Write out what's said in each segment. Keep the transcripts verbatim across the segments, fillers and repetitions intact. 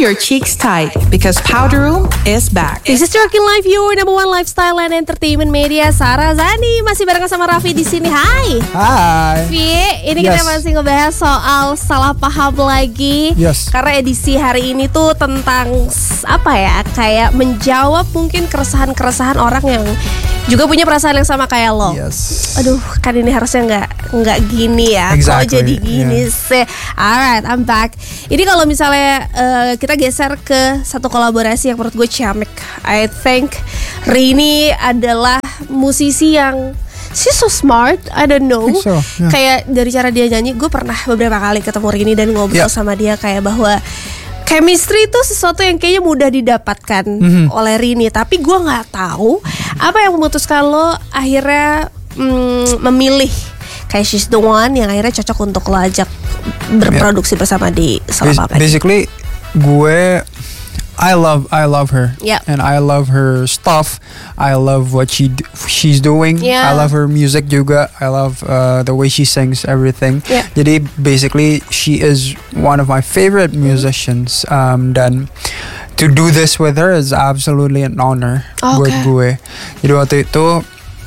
your cheeks tight because Powder Room is back. This is Working Life, your number one lifestyle and entertainment media. Sarah Zani masih bareng sama Raffi di sini. Hai. Hai. Vi, ini Yes. kita masih ngebahas soal salah paham lagi. Yes. Karena edisi hari ini tuh tentang apa ya? Kayak menjawab mungkin keresahan-keresahan orang yang juga punya perasaan yang sama kayak lo. Yes. Aduh, kan ini harusnya nggak nggak gini ya. Exactly. Kok jadi gini Yeah. sih? Alright, I'm back. Ini kalau misalnya uh, kita geser ke satu kolaborasi yang menurut gue ciamik. I think Rini adalah musisi yang she's so smart. I don't know. I think so, yeah. Kayak dari cara dia nyanyi, gue pernah beberapa kali ketemu Rini dan ngobrol Yeah. sama dia kayak bahwa chemistry itu sesuatu yang kayaknya mudah didapatkan Mm-hmm. oleh Rini. Tapi gue nggak tahu apa yang memutuskan lo akhirnya mm, memilih kayak She's the One yang akhirnya cocok untuk lo ajak berproduksi bersama di Salah Bas- Paham. Basically, gue I love I love her, Yeah. and I love her stuff. I love what she d- she's doing. Yeah. I love her music juga. I love uh, the way she sings everything. Yeah. Jadi basically, she is one of my favorite musicians. Um, dan to do this with her is absolutely an honor buat Okay. gue. Jadi waktu itu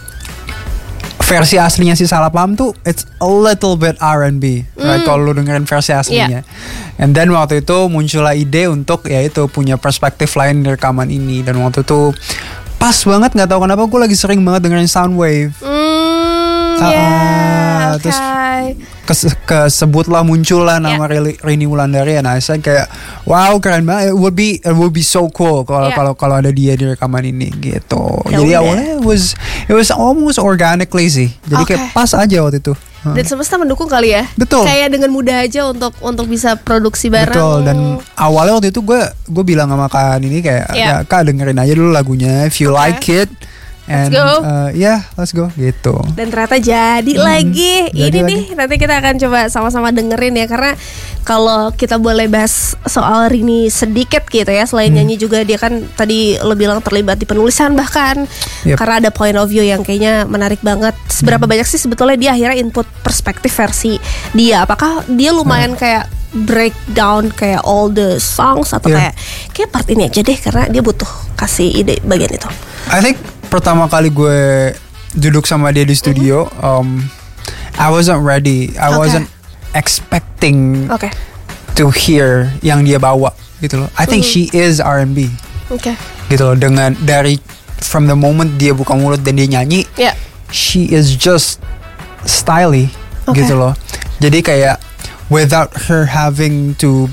versi aslinya si Salah Paham tuh it's a little bit R and B, right? Kalau lu dengerin versi aslinya. And then waktu itu muncullah ide untuk ya itu punya perspektif lain di rekaman ini. Dan waktu itu pas banget, nggak tahu kenapa gue lagi sering banget dengerin Soundwave. Hmm, Ah, yeah, terus okay. Kes, kesebutlah muncullah nama Rini Rini Wulandari, and I said kayak wow keren banget, it would be it would be so cool kalau Yeah. kalau kalau ada dia di rekaman ini gitu. Ya Jadi udah. awalnya it was it was almost organically sih. Jadi Okay. kayak pas aja waktu itu. Dan semesta mendukung kali ya. Betul. Kayak dengan mudah aja untuk untuk bisa produksi bareng. Betul, dan awalnya waktu itu gue gue bilang sama Kak ini kayak Yeah. ya Kak dengerin aja dulu lagunya, if you Okay. like it, and Let's go. uh, yeah let's go gitu. Dan ternyata jadi lagi. jadi Ini lagi. nih nanti kita akan coba sama-sama dengerin ya. Karena kalau kita boleh bahas soal Rini sedikit gitu ya, selain Hmm. nyanyi juga dia kan tadi lo bilang terlibat di penulisan bahkan. Yep. Karena ada point of view yang kayaknya menarik banget. Seberapa Hmm. banyak sih sebetulnya dia akhirnya input perspektif versi dia? Apakah dia lumayan kayak breakdown kayak all the songs atau Yeah. kayak kayak part ini aja deh karena dia butuh kasih ide bagian itu. I think pertama kali gue duduk sama dia di studio, um, I wasn't ready. I Okay. wasn't expecting Oke. to hear yang dia bawa gitu loh. I think she is R and B Oke. gitu loh. Dengan dari from the moment dia buka mulut dan dia nyanyi, Ya. she is just stylish Okay. gitu loh. Jadi kayak without her having to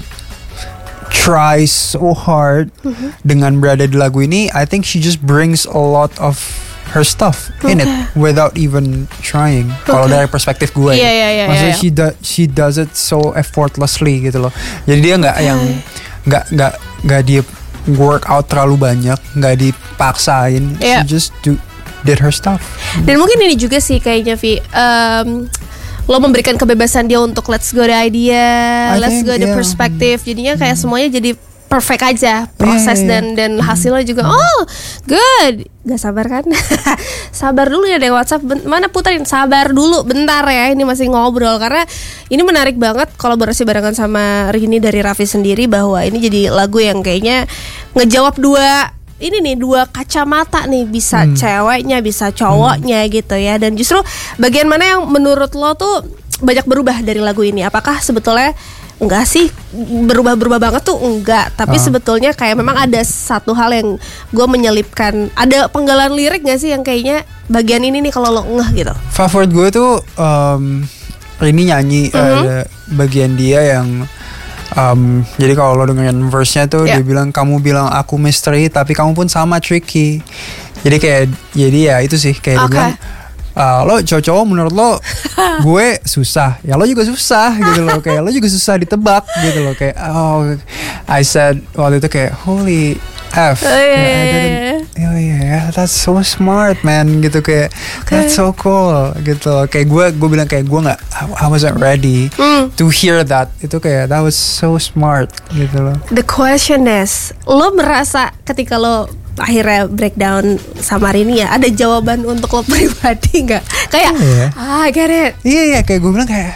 try so hard dengan berada di lagu ini, I think she just brings a lot of her stuff in it without even trying. Kalau dari perspektif gue, Iya, iya, iya, maksudnya iya. she do- she does it so effortlessly gitu loh. Jadi dia nggak yang nggak nggak nggak dia work out terlalu banyak, nggak dipaksain. Iya. She just do did her stuff. Dan mungkin ini juga sih kayaknya Vi, um, lo memberikan kebebasan dia untuk let's go the idea, I let's think, go the yeah. perspective. Jadinya kayak semuanya jadi perfect aja proses Yeah, yeah, dan dan hasilnya juga oh good. Gak sabar kan? Sabar dulu ya deh WhatsApp. Ben- mana puterin? Sabar dulu bentar ya. Ini masih ngobrol karena ini menarik banget kolaborasi barengan sama Rini dari Raffi sendiri bahwa ini jadi lagu yang kayaknya ngejawab dua ini nih dua kacamata nih, bisa ceweknya bisa cowoknya gitu ya. Dan justru bagian mana yang menurut lo tuh banyak berubah dari lagu ini? Apakah sebetulnya enggak sih berubah-berubah banget tuh enggak, tapi Ah. sebetulnya kayak memang ada satu hal yang gue menyelipkan, ada penggalan lirik gak sih yang kayaknya bagian ini nih kalau lo ngeh gitu? Favorit gue tuh um, Rini nyanyi ada bagian dia yang um, jadi kalau lo dengerin verse-nya tuh Yeah. dia bilang kamu bilang aku misteri tapi kamu pun sama tricky. Jadi kayak jadi ya itu sih kayak dia Okay. bilang Uh, lo cowok-cowok menurut lo gue susah, ya lo juga susah gitu loh, kayak lo juga susah ditebak gitu loh, kayak oh I said waktu itu kayak holy F, Oh, iya, kayak, I iya, didn't- oh yeah that's so smart man gitu, kayak Okay. that's so cool gitu loh. Kayak gue gue bilang kayak gue nggak I, I wasn't ready Hmm. to hear that, itu kayak that was so smart gitu loh. The question is, lo merasa ketika lo akhirnya breakdown sama Rini ya, ada jawaban untuk lo pribadi nggak? Kayak Iya. ah get it. Iya iya kayak gue bilang kayak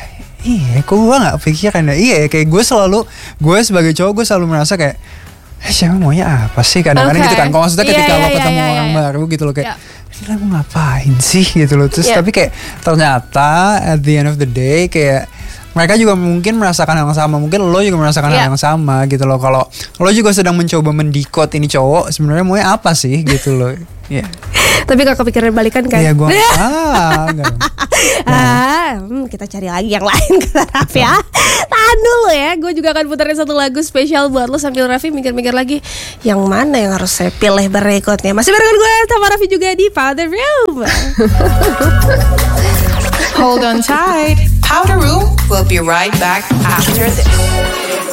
iya kok gue gak pikiran ya. Iya kayak gue selalu, gue sebagai cowok gue selalu merasa kayak eh siapa maunya apa sih kadang-kadang okay. gitu kan. Kalau maksudnya ketika yeah, lo yeah, ketemu yeah, orang yeah. baru gitu loh kayak yeah. ini lah mau ngapain sih gitu loh. Terus yeah. tapi kayak ternyata at the end of the day kayak mereka juga mungkin merasakan hal yang sama. Mungkin lo juga merasakan yeah. hal yang sama gitu loh. Kalau lo juga sedang mencoba mendikot ini cowok, sebenarnya maunya apa sih gitu loh. Iya. Yeah. Tapi gak kepikiran balikan kan? Iya gue ah, enggak. Ah, hmm, kita cari lagi yang lain kata Raffi ya. Tahan dulu ya. Gue juga akan puterin satu lagu spesial buat lo sambil Raffi mikir-mikir lagi yang mana yang harus saya pilih berikutnya. Masih barengan gue sama Raffi juga di Powder Room. Hold on tight. Powder Room will be right back after this.